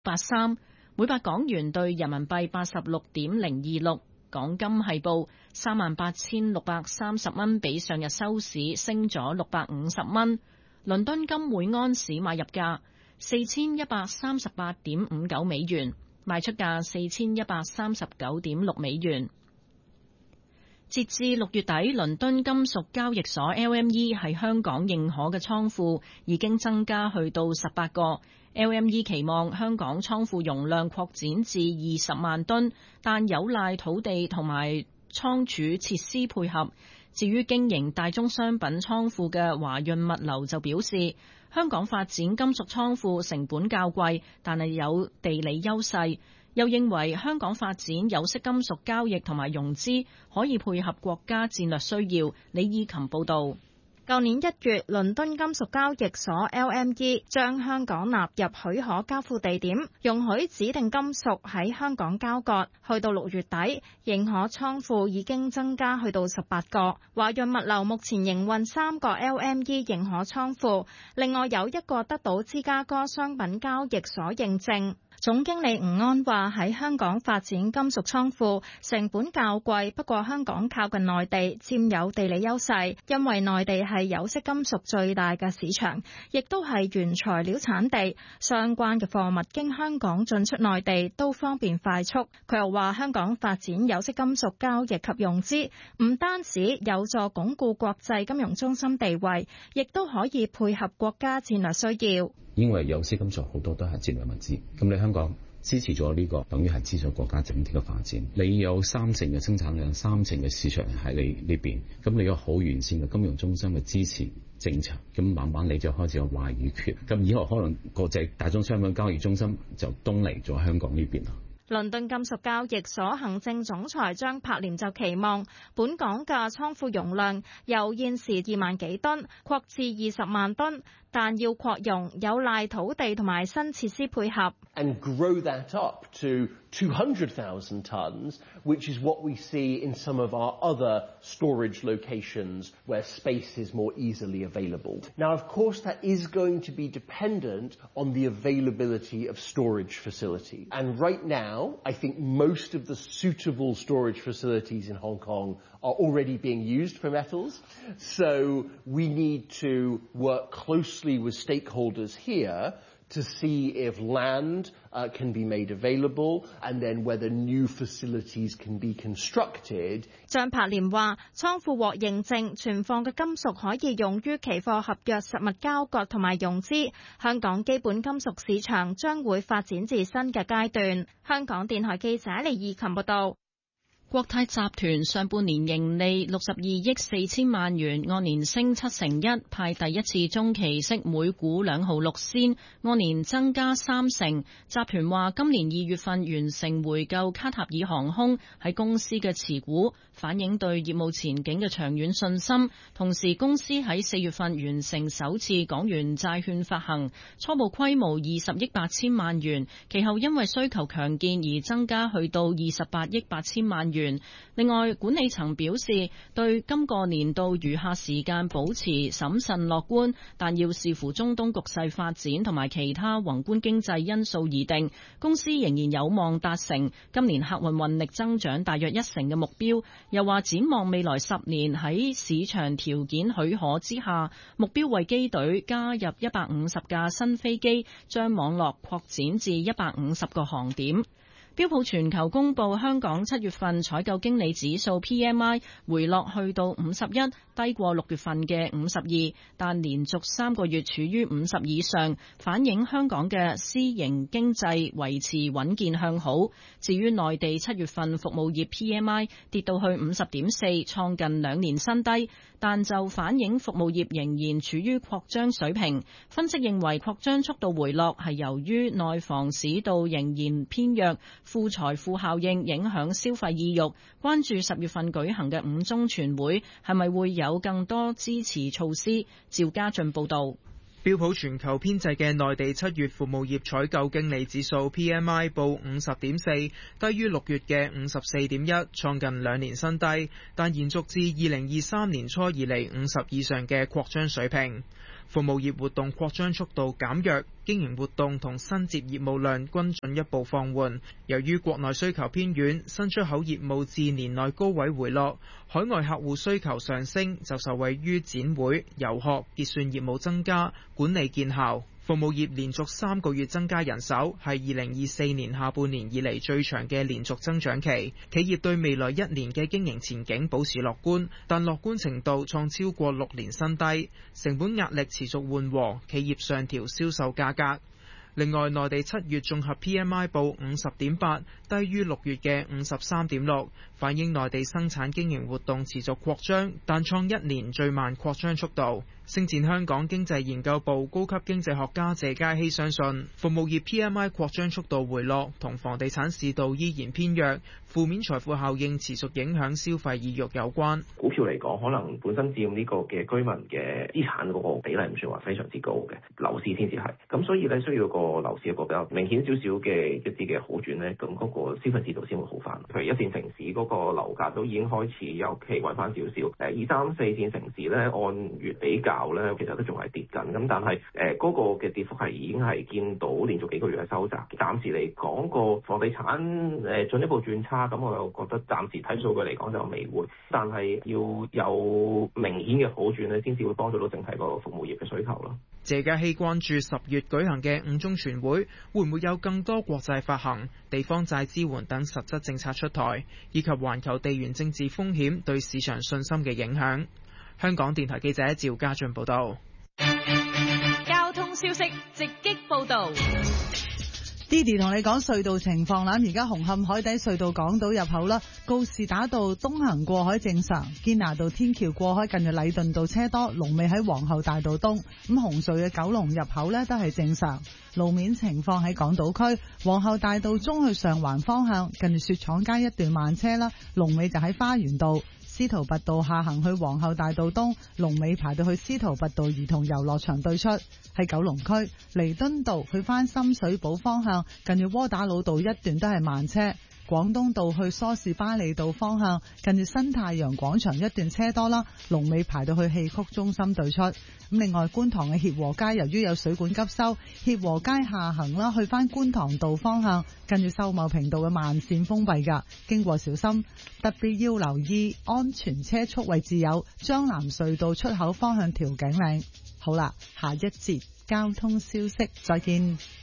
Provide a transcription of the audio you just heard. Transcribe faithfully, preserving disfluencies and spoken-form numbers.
八三，每百港元兌人民幣八十六點零二六。港金係報三萬八千六百三十蚊，比上日收市升咗六百五十蚊。倫敦金每安士買入價四千一百三十八點五九美元，賣出價四千一百三十九點六美元。截至六月底，倫敦金屬交易所 L M E 喺香港認可嘅倉庫已經增加去到十八個。L M E 期望香港倉庫容量擴展至二十萬噸，但有賴土地同埋倉儲設施配合。至於經營大宗商品倉庫嘅華潤物流就表示，香港發展金屬倉庫成本較貴，但係有地理優勢。又認為香港發展有色金屬交易同埋融資可以配合國家戰略需要。李以琴報導。 舊年一月，倫敦金屬交易所 L M E 將香港納入許可交付地點，容許指定金屬喺香港交割。去到六月底，認可倉庫已經增加去到十八個。華潤物流目前營運三個 L M E 認可倉庫，另外有一個得到芝加哥商品交易所認證。總經理吳安話：喺香港發展金屬倉庫成本較貴，不過香港靠近內地，佔有地理優勢，因為內地係有色金屬最大嘅市場，亦都係原材料產地，相關嘅貨物經香港進出內地都方便快速。佢又話：香港發展有色金屬交易及融資，唔單止有助鞏固國際金融中心地位，亦都可以配合國家戰略需要。 因為有色金屬好多都係戰略物資，咁你香港支持咗呢個，等於係支持國家整體嘅發展。你有三成嘅生產量，三成嘅市場喺你呢邊，咁你有好完善嘅金融中心嘅支持政策，咁慢慢你就開始有話語權。咁以後可能國際大宗商品交易中心就東嚟咗香港呢邊啦。 倫敦金屬交易所行政總裁張柏廉就期望本港嘅倉庫容量由現時二萬幾噸擴至二十萬噸，但要擴容有賴土地同埋新設施配合。 And grow that up to two hundred thousand tons, which is what we see in some of our other storage locations where space is more easily available. Now, of course, that is going to be dependent on the availability of storage facility. And right now, I think most of the suitable storage facilities in Hong Kong are already being used for metals. So we need to work closely with stakeholders here to see if land uh, can be made available and then whether new facilities can be constructed. 張柏廉話：倉庫獲認證，存放嘅金屬可以用於期貨合約實物交割同埋融資。香港基本金屬市場將會發展至新嘅階段。香港電台記者李義琴報道。 國泰集團上半年盈利六十二億四千萬元，按年升七成一，派第一次中期息每股兩毫六仙，按年增加三成。集團話今年二月份完成回購卡塔爾航空喺公司嘅持股，反映對業務前景嘅長遠信心。同時，公司喺四月份完成首次港元債券發行，初步規模二十億八千萬元，其後因為需求強健而增加去到二十八億八千萬元。另外，管理層表示對今個年度餘下時間保持審慎樂觀，但要視乎中東局勢發展同埋其他宏觀經濟因素而定。公司仍然有望達成今年客運運力增長大約一成嘅目標。又話展望未來十年喺市場條件許可之下，目標為機隊加入一百五十架新飛機，將網絡擴展至一百五十個航點。標普全球公布香港七月份採購經理指數 P M I 回落去到五十一，低過六月份嘅五十二，但連續三個月處於五十以上，反映香港嘅私營經濟維持穩健向好。至於內地七月份服務業 P M I 跌到去五十點四，創近兩年新低，但就反映服務業仍然處於擴張水平。分析認為擴張速度回落係由於內房市道仍然偏弱，負財富效應影響消費意欲，關注十月份舉行嘅五中全會係咪會有更多支持措施。趙家俊報道。 標普全球編製嘅內地七月服務業採購經理指數 P M I 報五十點四，低於六月嘅五十四點一，創近兩年新低，但延續至二零二三年初以嚟五十以上嘅擴張水平。 服務業活動擴張速度減弱，經營活動同新接業務量均進一步放緩。由於國內需求偏軟，新出口業務自年內高位回落，海外客戶需求上升，就受惠於展會、遊學、結算業務增加，管理見效。服務業連續三個月增加人手，係二零二四年下半年以嚟最長嘅連續增長期。企業對未來一年嘅經營前景保持樂觀，但樂觀程度創超過六年新低。成本壓力持續緩和，企業上調銷售價格。另外，內地七月綜合 P M I 報五十點八，低於六月嘅五十三點六，反映內地生產經營活動持續擴張，但創一年最慢擴張速度。星展香港經濟研究部高級經濟學家謝佳希相信，服務業 P M I 擴張速度回落同房地產市道依然偏弱，負面財富效應持續影響消費意欲有關。 股票嚟講，可能本身佔呢個嘅居民嘅資產嗰個比例唔算話非常之高嘅，樓市先至係。咁所以咧，需要個樓市一個比較明顯少少嘅一啲嘅好轉咧，咁嗰個消費市道先會好翻。譬如一線城市嗰個樓價都已經開始有企穩翻少少，誒二三四線城市咧按月比較咧，其實都仲係跌緊。咁但係誒嗰個嘅跌幅係已經係見到連續幾個月嘅收窄。暫時嚟講，個房地產誒進一步轉差，咁我又覺得暫時睇數據嚟講就未會，但係要有明顯嘅好轉咧，先至會幫助到整體個服務業嘅需求咯。 謝家希關注十月舉行嘅五中全會會唔會有更多國債發行、地方債支援等實質政策出台，以及環球地緣政治風險對市場信心嘅影響。香港電台記者趙家俊報道。 交通消息直擊報道。 Didi 同你講隧道情況啦，而家紅磡海底隧道港島入口啦，告士打道東行過海正常，堅拿道天橋過海近住禮頓道車多，龍尾喺皇后大道東。咁紅隧嘅九龍入口呢都係正常。路面情況喺港島區皇后大道中去上環方向，近住雪廠街一段慢車啦，龍尾就喺花園道。司徒拔道下行去皇后大道東，龍尾排到去司徒拔道兒童遊樂場對出。喺九龍區彌敦道去返深水埗方向，近住窩打老道一段都係慢車。廣東道去梳士巴利道方向，近住新太陽廣場一段車多啦，龍尾排到去戲曲中心對出。咁另外觀塘嘅協和街由於有水管急修，協和街下行啦，去返觀塘道方向，近住秀茂坪道嘅慢線封閉噶，經過小心，特別要留意安全車速位置有將南隧道出口方向調景嶺。好啦，下一節交通消息再見。